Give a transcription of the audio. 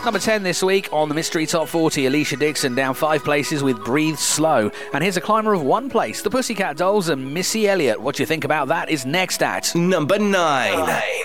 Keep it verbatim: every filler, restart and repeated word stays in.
Number ten this week on the Mystery Top forty, Alicia Dixon down five places with Breathe Slow. And here's a climber of one place, the Pussycat Dolls and Missy Elliott. What do you think about that is next at number nine.